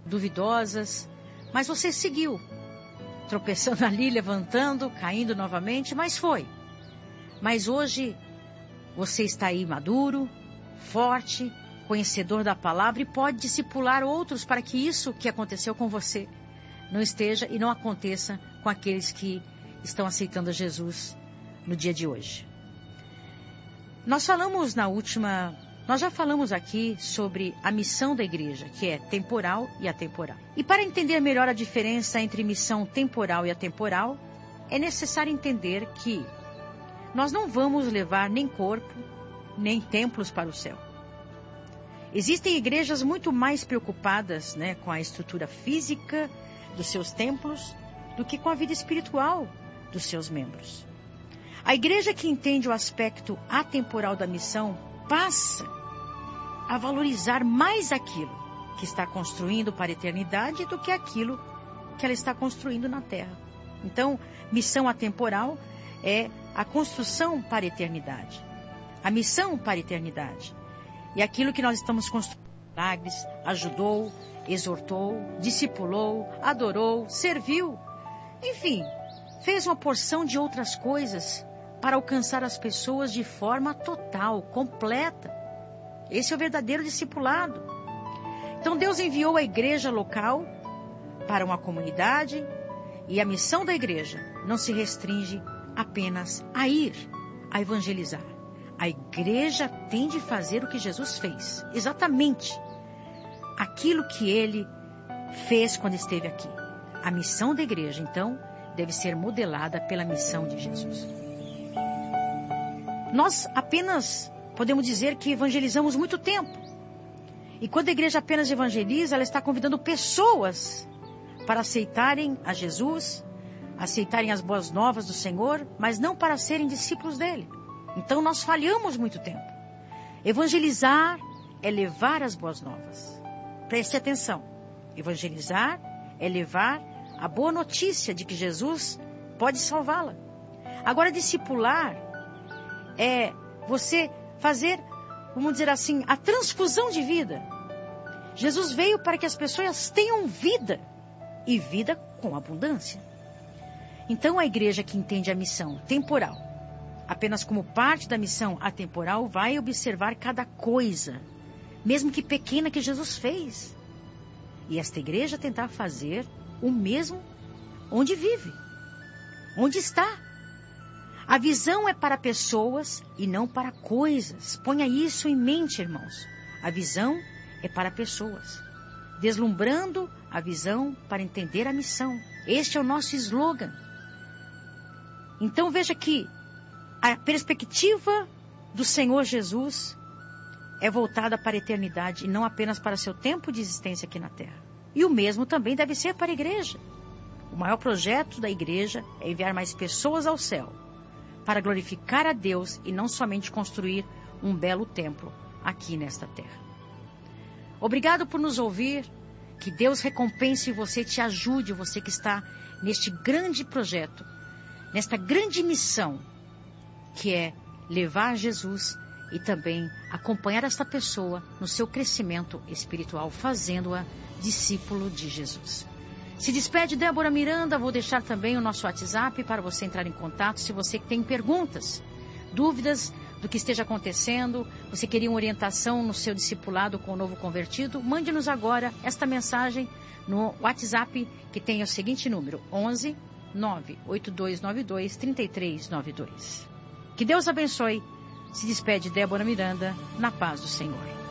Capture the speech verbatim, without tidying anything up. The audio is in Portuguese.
duvidosas, mas você seguiu, tropeçando ali, levantando, caindo novamente, mas foi. Mas hoje você está aí maduro, forte, conhecedor da palavra e pode discipular outros para que isso que aconteceu com você não esteja e não aconteça com aqueles que estão aceitando a Jesus no dia de hoje. Nós falamos na última, nós já falamos aqui sobre a missão da igreja, que é temporal e atemporal. E para entender melhor a diferença entre missão temporal e atemporal, é necessário entender que nós não vamos levar nem corpo, nem templos para o céu. Existem igrejas muito mais preocupadas, né, com a estrutura física dos seus templos do que com a vida espiritual dos seus membros. A igreja que entende o aspecto atemporal da missão passa a valorizar mais aquilo que está construindo para a eternidade do que aquilo que ela está construindo na terra. Então, missão atemporal é a construção para a eternidade. A missão para a eternidade. E aquilo que nós estamos construindo, milagres, ajudou, exortou, discipulou, adorou, serviu. Enfim, fez uma porção de outras coisas para alcançar as pessoas de forma total, completa. Esse é o verdadeiro discipulado. Então Deus enviou a igreja local para uma comunidade e a missão da igreja não se restringe apenas a ir, a evangelizar. A igreja tem de fazer o que Jesus fez, exatamente aquilo que ele fez quando esteve aqui. A missão da igreja, então, deve ser modelada pela missão de Jesus. Nós apenas podemos dizer que evangelizamos muito tempo. E quando a igreja apenas evangeliza, ela está convidando pessoas para aceitarem a Jesus, aceitarem as boas novas do Senhor, mas não para serem discípulos dele. Então nós falhamos muito tempo. Evangelizar é levar as boas novas. Preste atenção. Evangelizar é levar a boa notícia de que Jesus pode salvá-la. Agora, discipular é você fazer, vamos dizer assim, a transfusão de vida. Jesus veio para que as pessoas tenham vida, e vida com abundância. Então a igreja que entende a missão temporal apenas como parte da missão atemporal vai observar cada coisa, mesmo que pequena, que Jesus fez. E esta igreja tentar fazer o mesmo onde vive, onde está. A visão é para pessoas e não para coisas. Ponha isso em mente, irmãos. A visão é para pessoas, deslumbrando a visão para entender a missão. Este é o nosso slogan. Então veja que a perspectiva do Senhor Jesus é voltada para a eternidade e não apenas para seu tempo de existência aqui na terra. E o mesmo também deve ser para a igreja. O maior projeto da igreja é enviar mais pessoas ao céu para glorificar a Deus e não somente construir um belo templo aqui nesta terra. Obrigado por nos ouvir. Que Deus recompense você e te ajude, você que está neste grande projeto, nesta grande missão, que é levar Jesus e também acompanhar esta pessoa no seu crescimento espiritual, fazendo-a discípulo de Jesus. Se despede Débora Miranda. Vou deixar também o nosso WhatsApp para você entrar em contato se você tem perguntas, dúvidas do que esteja acontecendo, você queria uma orientação no seu discipulado com o novo convertido, mande-nos agora esta mensagem no WhatsApp, que tem o seguinte número: onze nove oito dois nove dois três três nove dois. Que Deus abençoe. Se despede Débora Miranda, na paz do Senhor.